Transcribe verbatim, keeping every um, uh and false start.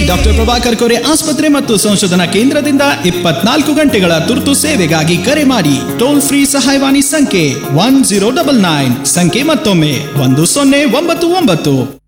Doctor Prabhakar Kore ಆಸ್ಪತ್ರೆ ಮತ್ತು ಸಂಶೋಧನಾ ಕೇಂದ್ರದಿಂದ ಇಪ್ಪತ್ನಾಲ್ಕು ಗಂಟೆಗಳ ತುರ್ತು ಸೇವೆಗಾಗಿ ಕರೆ ಮಾಡಿ. ಟೋಲ್ ಫ್ರೀ ಸಹಾಯವಾಣಿ ಸಂಖ್ಯೆ ಒನ್ ಜೀರೋ ಡಬಲ್ ನೈನ್. ಸಂಖ್ಯೆ ಮತ್ತೊಮ್ಮೆ ಒಂದು ಸೊನ್ನೆ ಒಂಬತ್ತು ಒಂಬತ್ತು.